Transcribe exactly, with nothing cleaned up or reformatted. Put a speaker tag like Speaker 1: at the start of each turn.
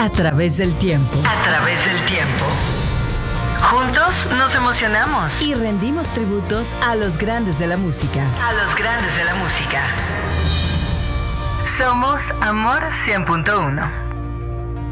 Speaker 1: A través del tiempo.
Speaker 2: A través del tiempo. Juntos nos emocionamos.
Speaker 1: Y rendimos tributos a los grandes de la música.
Speaker 2: A los grandes de la música. Somos Amor cien punto uno.